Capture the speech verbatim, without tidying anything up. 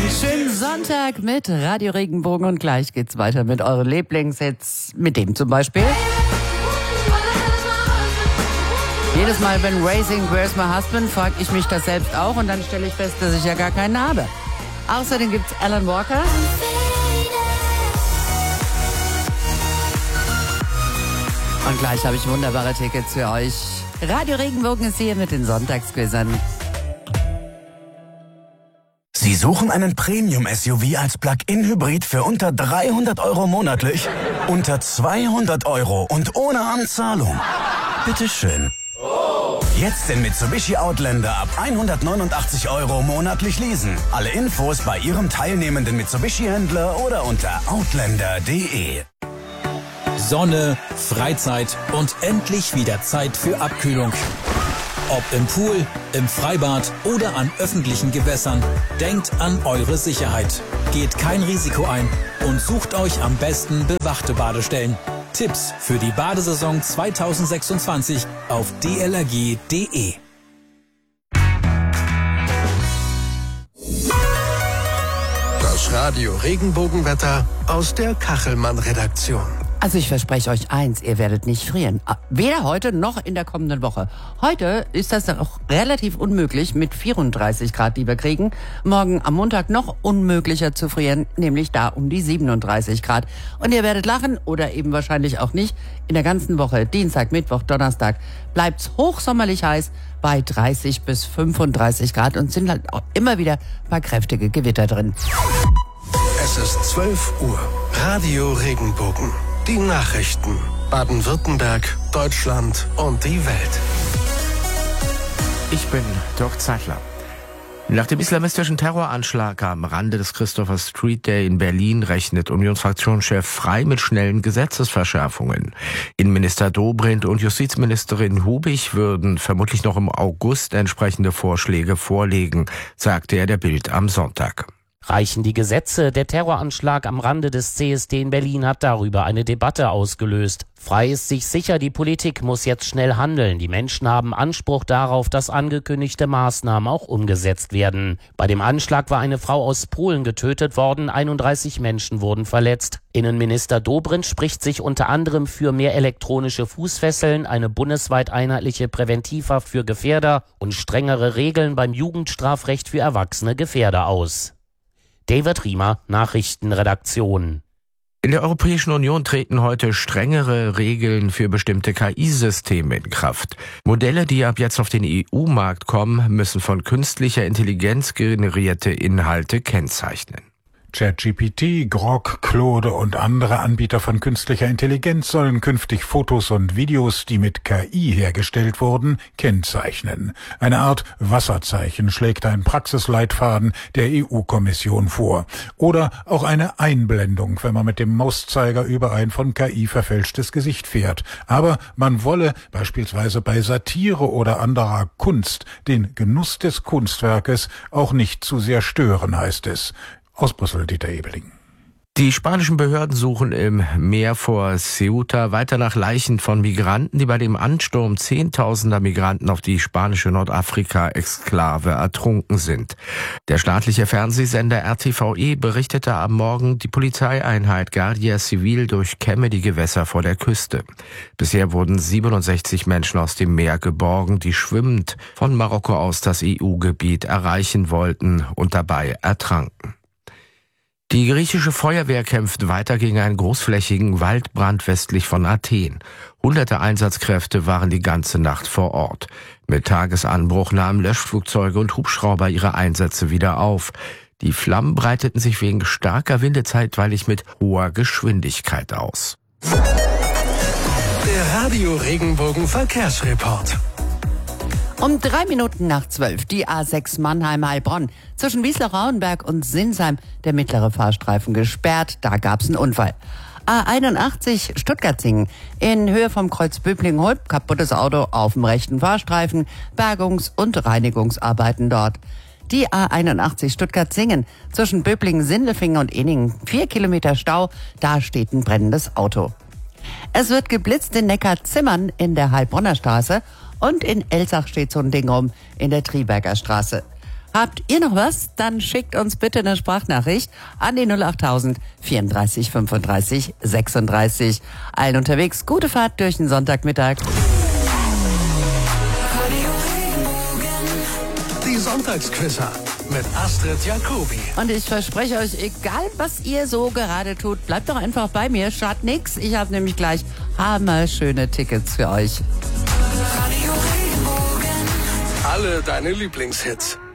Schönen Sonntag mit Radio Regenbogen und gleich geht's weiter mit euren Lieblingshits, mit dem zum Beispiel. Jedes Mal, wenn Racing Where's My Husband, frage ich mich das selbst auch und dann stelle ich fest, dass ich ja gar keinen habe. Außerdem gibt's Alan Walker. Und gleich habe ich wunderbare Tickets für euch. Radio Regenbogen ist hier mit den Sonntagsquizzern. Sie suchen einen Premium-S U V als Plug-in-Hybrid für unter dreihundert Euro monatlich? Unter zweihundert Euro und ohne Anzahlung? Bitteschön. Jetzt den Mitsubishi Outlander ab hundertneunundachtzig Euro monatlich leasen. Alle Infos bei Ihrem teilnehmenden Mitsubishi-Händler oder unter outlander punkt de. Sonne, Freizeit und endlich wieder Zeit für Abkühlung. Ob im Pool, im Freibad oder an öffentlichen Gewässern, denkt an eure Sicherheit. Geht kein Risiko ein und sucht euch am besten bewachte Badestellen. Tipps für die Badesaison zweitausendsechsundzwanzig auf d l r g punkt de. Das Radio Regenbogenwetter aus der Kachelmann-Redaktion. Also ich verspreche euch eins, ihr werdet nicht frieren. Weder heute noch in der kommenden Woche. Heute ist das auch relativ unmöglich mit vierunddreißig Grad, die wir kriegen. Morgen am Montag noch unmöglicher zu frieren, nämlich da um die siebenunddreißig Grad. Und ihr werdet lachen oder eben wahrscheinlich auch nicht. In der ganzen Woche, Dienstag, Mittwoch, Donnerstag, bleibt's hochsommerlich heiß bei dreißig bis fünfunddreißig Grad und sind halt auch immer wieder ein paar kräftige Gewitter drin. Es ist zwölf Uhr. Radio Regenbogen. Die Nachrichten. Baden-Württemberg, Deutschland und die Welt. Ich bin Dirk Zeitler. Nach dem islamistischen Terroranschlag am Rande des Christopher Street Day in Berlin rechnet Unionsfraktionschef Frey mit schnellen Gesetzesverschärfungen. Innenminister Dobrindt und Justizministerin Hubig würden vermutlich noch im August entsprechende Vorschläge vorlegen, sagte er der Bild am Sonntag. Reichen die Gesetze? Der Terroranschlag am Rande des C S D in Berlin hat darüber eine Debatte ausgelöst. Frey ist sich sicher, die Politik muss jetzt schnell handeln. Die Menschen haben Anspruch darauf, dass angekündigte Maßnahmen auch umgesetzt werden. Bei dem Anschlag war eine Frau aus Polen getötet worden, einunddreißig Menschen wurden verletzt. Innenminister Dobrindt spricht sich unter anderem für mehr elektronische Fußfesseln, eine bundesweit einheitliche Präventivhaft für Gefährder und strengere Regeln beim Jugendstrafrecht für erwachsene Gefährder aus. David Riemer, Nachrichtenredaktion. In der Europäischen Union treten heute strengere Regeln für bestimmte K I-Systeme in Kraft. Modelle, die ab jetzt auf den E U-Markt kommen, müssen von künstlicher Intelligenz generierte Inhalte kennzeichnen. ChatGPT, Grok, Claude und andere Anbieter von künstlicher Intelligenz sollen künftig Fotos und Videos, die mit K I hergestellt wurden, kennzeichnen. Eine Art Wasserzeichen schlägt ein Praxisleitfaden der E U-Kommission vor. Oder auch eine Einblendung, wenn man mit dem Mauszeiger über ein von K I verfälschtes Gesicht fährt. Aber man wolle beispielsweise bei Satire oder anderer Kunst den Genuss des Kunstwerkes auch nicht zu sehr stören, heißt es. Aus Brüssel, Dieter Ebeling. Die spanischen Behörden suchen im Meer vor Ceuta weiter nach Leichen von Migranten, die bei dem Ansturm zehntausender Migranten auf die spanische Nordafrika-Exklave ertrunken sind. Der staatliche Fernsehsender R T V E berichtete am Morgen, die Polizeieinheit Guardia Civil durchkämme die Gewässer vor der Küste. Bisher wurden siebenundsechzig Menschen aus dem Meer geborgen, die schwimmend von Marokko aus das E U-Gebiet erreichen wollten und dabei ertranken. Die griechische Feuerwehr kämpft weiter gegen einen großflächigen Waldbrand westlich von Athen. Hunderte Einsatzkräfte waren die ganze Nacht vor Ort. Mit Tagesanbruch nahmen Löschflugzeuge und Hubschrauber ihre Einsätze wieder auf. Die Flammen breiteten sich wegen starker Winde zeitweilig mit hoher Geschwindigkeit aus. Der Radio Regenbogen Verkehrsreport. Um drei Minuten nach zwölf, die A sechs Mannheim-Heilbronn. Zwischen Wiesloch-Rauenberg und Sinsheim der mittlere Fahrstreifen gesperrt. Da gab's einen Unfall. A einundachtzig Stuttgart-Singen. In Höhe vom Kreuz Böblingen-Holb, kaputtes Auto auf dem rechten Fahrstreifen. Bergungs- und Reinigungsarbeiten dort. Die A einundachtzig Stuttgart-Singen. Zwischen Böblingen-Sindelfingen und Eningen. Vier Kilometer Stau. Da steht ein brennendes Auto. Es wird geblitzt in Neckarzimmern in der Heilbronner Straße. Und in Elsach steht so ein Ding rum in der Triberger Straße. Habt ihr noch was? Dann schickt uns bitte eine Sprachnachricht an die null acht tausend vierunddreißig fünfunddreißig sechsunddreißig. Allen unterwegs, gute Fahrt durch den Sonntagmittag. Die Sonntagsquizzer mit Astrid Jacobi. Und ich verspreche euch, egal was ihr so gerade tut, bleibt doch einfach bei mir, schadet nix. Ich habe nämlich gleich hammerschöne Tickets für euch. Alle deine Lieblingshits.